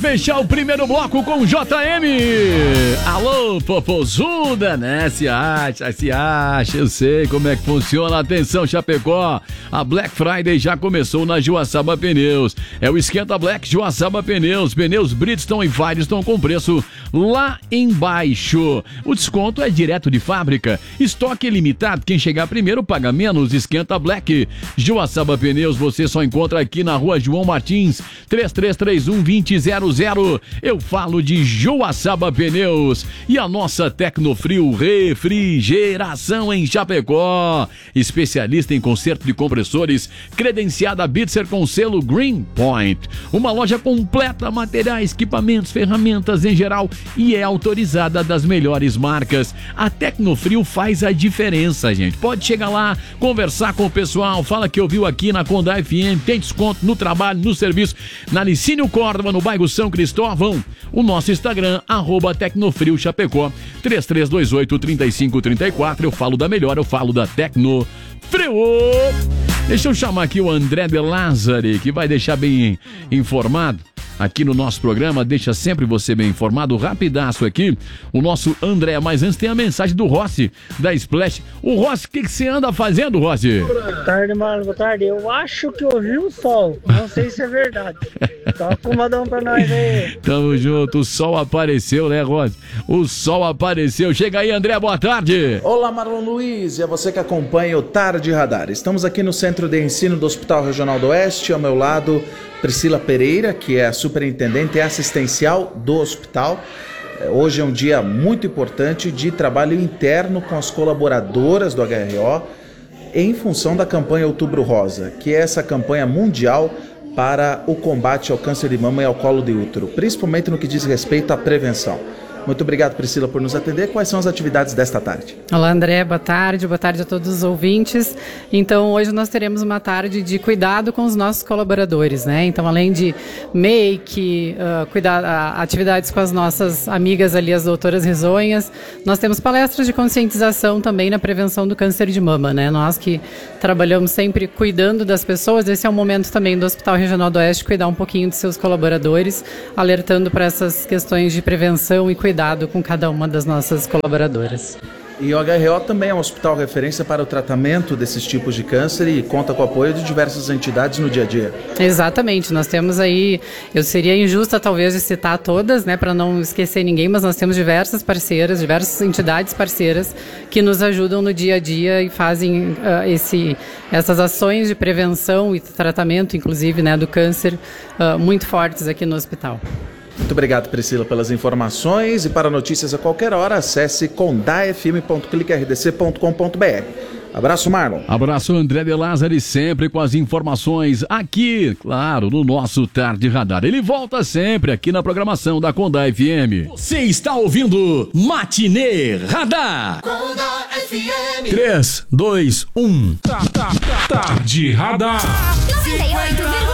Fechar o primeiro bloco com JM. Alô, popozuda, né? Se acha, eu sei como é que funciona. Atenção, Chapecó, a Black Friday já começou na Joaçaba Pneus. É o Esquenta Black Joaçaba Pneus. Pneus Bridgestone e Firestone com preço lá embaixo. O desconto é direto de fábrica. Estoque limitado, quem chegar primeiro paga menos. Esquenta Black Joaçaba Pneus, você só encontra aqui na Rua João Martins, 3331-2000. Eu falo de Joaçaba Pneus e a nossa Tecnofrio Refrigeração em Chapecó. Especialista em conserto de compressores, credenciada Bitzer com selo Green Point. Uma loja completa, materiais, equipamentos, ferramentas em geral e é autorizada das melhores marcas. A Tecnofrio faz a diferença, gente. Pode chegar lá, conversar com o pessoal, fala que ouviu aqui na Conda FM, tem desconto no trabalho, no serviço, na Licínio Córdova, no bairro São Cristóvão. O nosso Instagram, @Tecnofrio Chapecó, 3328-3534. Eu falo da melhor, eu falo da Tecnofrio. Deixa eu chamar aqui o André de Lázari, que vai deixar bem informado aqui no nosso programa, deixa sempre você bem informado, rapidaço aqui, o nosso André. Mas antes tem a mensagem do Rossi, da Splash. O Rossi, o que você anda fazendo, Rossi? Boa tarde, mano, boa tarde. Eu acho que eu vi o sol, não sei se é verdade. Toca um modão pra nós aí. Tamo junto, o sol apareceu, né, Rossi? O sol apareceu. Chega aí, André, boa tarde. Olá, Marlon Luiz, e a você que acompanha o Tarde Radar. Estamos aqui no Centro de Ensino do Hospital Regional do Oeste, ao meu lado, Priscila Pereira, que é a superintendente assistencial do hospital. Hoje é um dia muito importante de trabalho interno com as colaboradoras do HRO em função da campanha Outubro Rosa, que é essa campanha mundial para o combate ao câncer de mama e ao colo de útero, principalmente no que diz respeito à prevenção. Muito obrigado, Priscila, por nos atender. Quais são as atividades desta tarde? Olá, André, boa tarde a todos os ouvintes. Então, hoje nós teremos uma tarde de cuidado com os nossos colaboradores, né? Então, além de make, atividades com as nossas amigas ali, as doutoras risonhas, nós temos palestras de conscientização também na prevenção do câncer de mama, né? Nós que trabalhamos sempre cuidando das pessoas, esse é um momento também do Hospital Regional do Oeste cuidar um pouquinho de seus colaboradores, alertando para essas questões de prevenção e cuidado com cada uma das nossas colaboradoras. E o HRO também é um hospital referência para o tratamento desses tipos de câncer e conta com o apoio de diversas entidades no dia a dia. Exatamente, nós temos aí, eu seria injusta talvez de citar todas, né, para não esquecer ninguém, mas nós temos diversas parceiras, diversas entidades parceiras que nos ajudam no dia a dia e fazem essas ações de prevenção e tratamento, inclusive, né, do câncer, muito fortes aqui no hospital. Muito obrigado, Priscila, pelas informações, e para notícias a qualquer hora, acesse condafm.cliquerdc.com.br. Abraço, Marlon. Abraço, André de Lázari, sempre com as informações aqui, claro, no nosso Tarde Radar. Ele volta sempre aqui na programação da Conda FM. Você está ouvindo Matinê Radar. Conda FM. 3, 2, 1. Tarde Radar. 98,1.